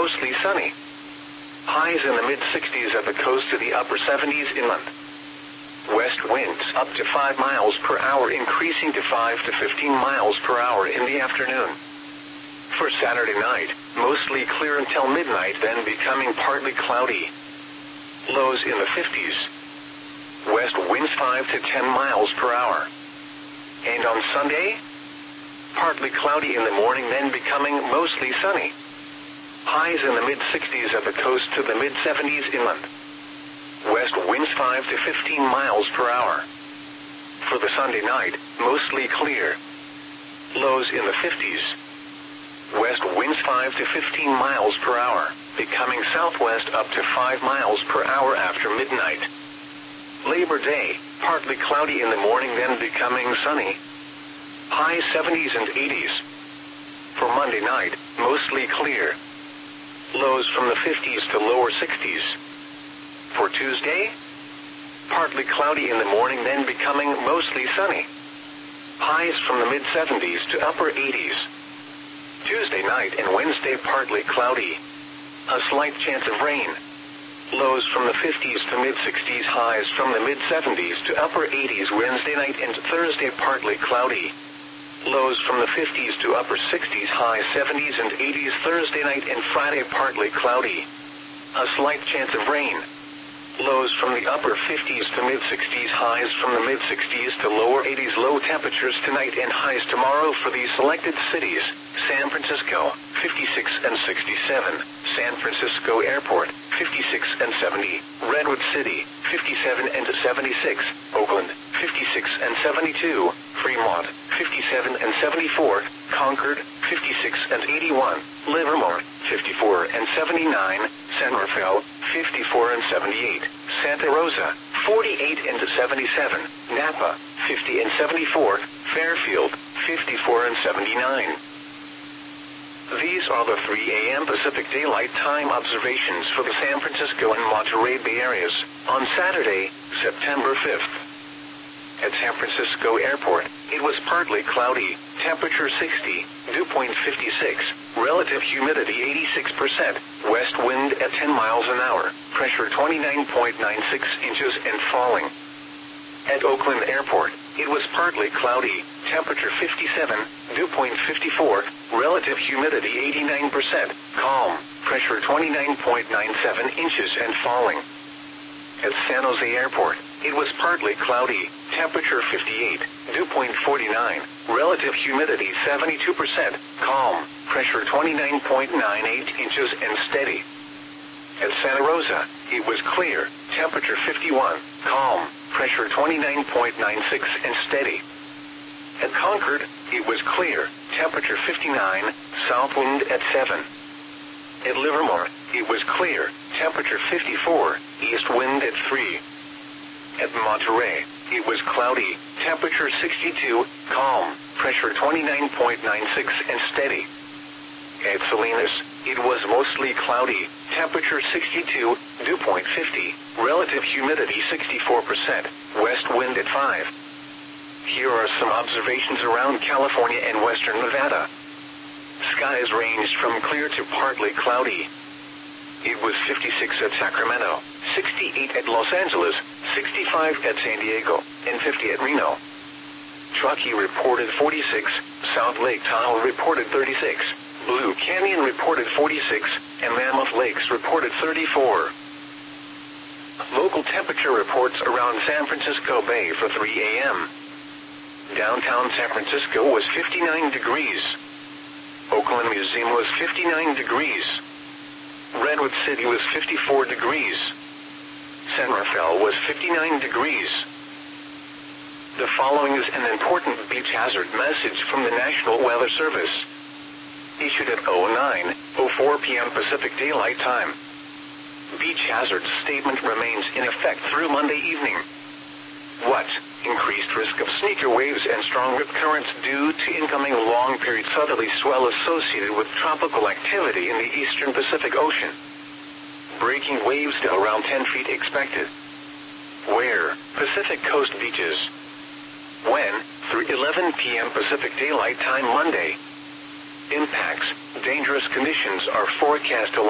mostly sunny. Highs in the mid-60s at the coast to the upper 70s inland. West winds up to 5 miles per hour, increasing to 5 to 15 miles per hour in the afternoon. For Saturday night, mostly clear until midnight, then becoming partly cloudy. Lows in the 50s. West winds 5 to 10 miles per hour. And on Sunday, partly cloudy in the morning, then becoming mostly sunny. Highs in the mid-60s at the coast to the mid-70s inland. West winds 5 to 15 miles per hour. For the Sunday night, mostly clear. Lows in the 50s. West winds 5 to 15 miles per hour, becoming southwest up to 5 miles per hour after midnight. Labor Day, partly cloudy in the morning, then becoming sunny. High 70s and 80s. For Monday night, mostly clear. Lows from the 50s to lower 60s. For Tuesday, partly cloudy in the morning, then becoming mostly sunny. Highs from the mid-70s to upper 80s. Tuesday night and Wednesday partly cloudy. A slight chance of rain. Lows from the 50s to mid-60s, highs from the mid-70s to upper 80s Wednesday night and Thursday partly cloudy. Lows from the 50s to upper 60s, highs 70s and 80s Thursday night and Friday partly cloudy. A slight chance of rain. Lows from the upper 50s to mid-60s, highs from the mid-60s to lower 80s. Low temperatures tonight and highs tomorrow for these selected cities: San Francisco, 56 and 67, San Francisco Airport, 56 and 70, Redwood City, 57 and 76, Oakland, 56 and 72, Fremont, 57 and 74, Concord, 56 and 81, Livermore, 54 and 79, San Rafael, 54 and 78, Santa Rosa, 48 and 77, Napa, 50 and 74, Fairfield, 54 and 79. These are the 3 a.m. Pacific Daylight Time observations for the San Francisco and Monterey Bay areas on Saturday, September 5th. At San Francisco Airport, it was partly cloudy, temperature 60, dew point 56, relative humidity 86%, west wind at 10 miles an hour, pressure 29.96 inches and falling. At Oakland Airport, it was partly cloudy, temperature 57, dew point 54, relative humidity 89%, calm, pressure 29.97 inches and falling. At San Jose Airport, it was partly cloudy, temperature 58, dew point 49, relative humidity 72%, calm, pressure 29.98 inches and steady. At Santa Rosa, it was clear, temperature 51, calm, pressure 29.96 and steady. At Concord, it was clear, temperature 59, south wind at 7. At Livermore, it was clear, temperature 54, east wind at 3. At Monterey, it was cloudy, temperature 62, calm, pressure 29.96 and steady. At Salinas, it was mostly cloudy, temperature 62, dew point 50, relative humidity 64%, west wind at 5. Here are some observations around California and western Nevada. Skies ranged from clear to partly cloudy. It was 56 at Sacramento, 68 at Los Angeles, 65 at San Diego, and 50 at Reno. Truckee reported 46, South Lake Tahoe reported 36, Blue Canyon reported 46, and Mammoth Lakes reported 34. Local temperature reports around San Francisco Bay for 3 a.m. Downtown San Francisco was 59 degrees. Oakland Museum was 59 degrees. Redwood City was 54 degrees. San Rafael was 59 degrees. The following is an important beach hazard message from the National Weather Service. Issued at 09:04 p.m. Pacific Daylight Time. Beach hazard statement remains in effect through Monday evening. What? Increased risk of sneaker waves and strong rip currents due to incoming long-period southerly swell associated with tropical activity in the eastern Pacific Ocean. Breaking waves to around 10 feet expected. Where? Pacific Coast beaches. When? Through 11 p.m. Pacific Daylight Time Monday. Impacts. Dangerous conditions are forecast